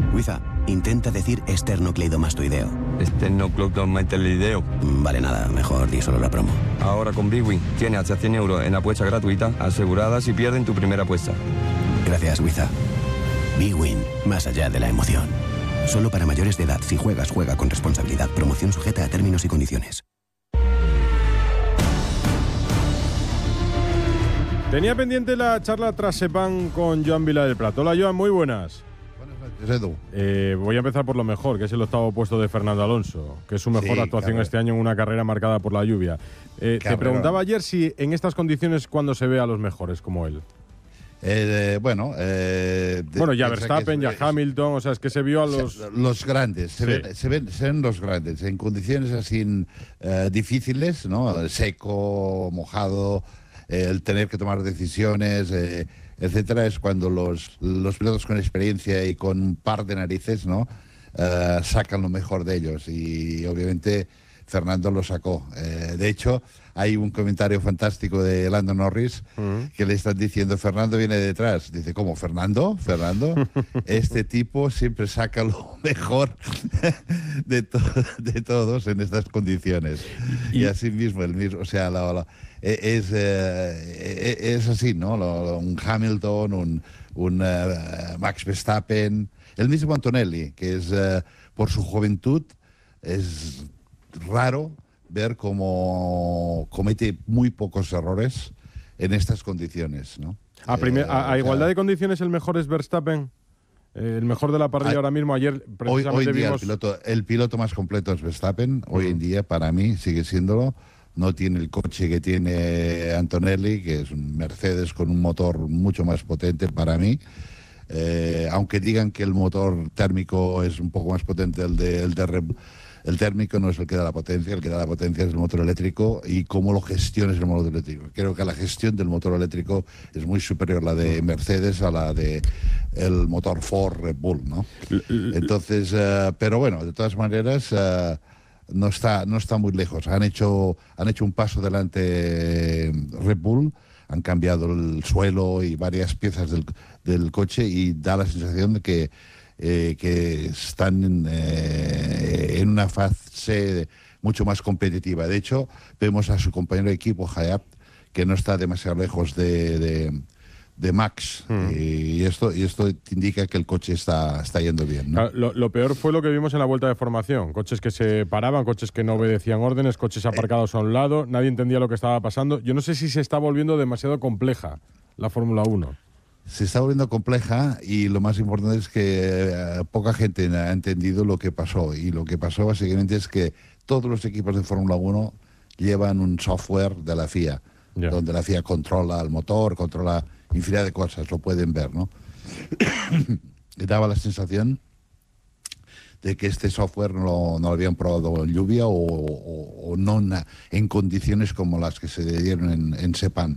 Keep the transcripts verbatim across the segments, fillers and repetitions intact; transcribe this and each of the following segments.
Wiza, intenta decir esternocleidomastoideo. Esternocleidomastoideo. Vale, nada, mejor di solo la promo. Ahora con Bwin tienes hasta cien euros en apuesta gratuita asegurada si pierden tu primera apuesta. Gracias, Wiza. Bwin, más allá de la emoción. Solo para mayores de edad. Si juegas, juega con responsabilidad. Promoción sujeta a términos y condiciones. Tenía pendiente la charla tras Sepang con Joan Vila del Prat. Hola, Joan, muy buenas. Buenas noches, Edu. Eh, voy a empezar por lo mejor, que es el octavo puesto de Fernando Alonso, que es su mejor Sí, actuación claro. este año en una carrera marcada por la lluvia. Eh, te Cabrón. preguntaba ayer si en estas condiciones cuando se ve a los mejores como él. Eh, bueno, eh, de- Bueno, ya piensa Verstappen, que ya es- Hamilton, o sea, es que se vio a o sea, los... los grandes, se, Sí. ven, se, ven, se ven los grandes, en condiciones así eh, difíciles, ¿no? Seco, mojado, eh, el tener que tomar decisiones, eh, etcétera, es cuando los, los pilotos con experiencia y con un par de narices, ¿no? Eh, sacan lo mejor de ellos, y obviamente Fernando lo sacó. Eh, de hecho, hay un comentario fantástico de Lando Norris que le están diciendo, Fernando viene detrás. Dice, ¿cómo? ¿Fernando? ¿Fernando? Este tipo siempre saca lo mejor de, to- de todos en estas condiciones. Y, Y- así mismo, el mismo, o sea, lo- lo- e- es, eh, e- es así, ¿no? Lo- lo- un Hamilton, un, un eh, Max Verstappen, el mismo Antonelli, que es, eh, por su juventud, es raro ver cómo comete muy pocos errores en estas condiciones, ¿no? A, primer- Eh, a- a o sea, igualdad de condiciones, el mejor es Verstappen. Eh, el mejor de la parrilla Ay, ahora mismo. Ayer Hoy, precisamente hoy en día el vimos... piloto, el piloto más completo es Verstappen. Hoy en día, para mí, sigue siéndolo. No tiene el coche que tiene Antonelli, que es un Mercedes con un motor mucho más potente para mí. Eh, aunque digan que el motor térmico es un poco más potente el de, el de Red Bull, el térmico no es el que da la potencia, el que da la potencia es el motor eléctrico y cómo lo gestiones el motor eléctrico. Creo que la gestión del motor eléctrico es muy superior a la de Mercedes a la de el motor Ford Red Bull, ¿no? Entonces, eh, pero bueno, de todas maneras, eh, no está, no está muy lejos. Han hecho, han hecho un paso delante Red Bull, han cambiado el suelo y varias piezas del, del coche y da la sensación de que Eh, que están en, eh, en una fase mucho más competitiva. De hecho, vemos a su compañero de equipo, Hayat, que no está demasiado lejos de, de, de Max. Mm. Y, esto, y esto te indica que el coche está, está yendo bien, ¿no? Claro, Lo, lo peor fue lo que vimos en la vuelta de formación. Coches que se paraban, coches que no obedecían órdenes, coches aparcados a un lado, nadie entendía lo que estaba pasando. Yo no sé si se está volviendo demasiado compleja la Fórmula uno. Se está volviendo compleja y lo más importante es que eh, poca gente ha entendido lo que pasó. Y lo que pasó básicamente es que todos los equipos de Fórmula uno llevan un software de la F I A, Ya. donde la F I A controla el motor, controla infinidad de cosas, lo pueden ver, ¿no? Y daba la sensación de que este software no, lo- no lo habían probado en lluvia o, o- o no na- en condiciones como las que se dieron en, en Sepang.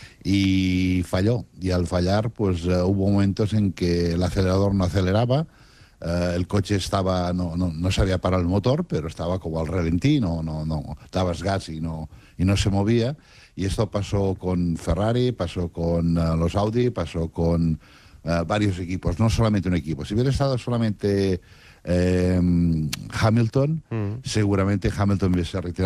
Y falló. Y al fallar, pues eh, hubo momentos en que el acelerador no aceleraba, eh, el coche estaba, no, no, no sabía parar el motor, pero estaba como al ralentí, no, no, no, dabas gas y no, y no se movía. Y esto pasó con Ferrari, pasó con eh, los Audi, pasó con eh, varios equipos, no solamente un equipo. Si hubiera estado solamente eh, Hamilton, seguramente Hamilton hubiese retirado